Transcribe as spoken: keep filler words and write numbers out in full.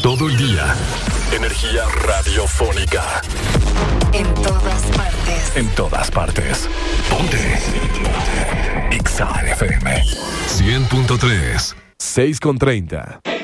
Todo el día. Energía radiofónica. En todas partes. En todas partes. Ponte. Ponte. X A F M. cien punto tres. seis con treinta.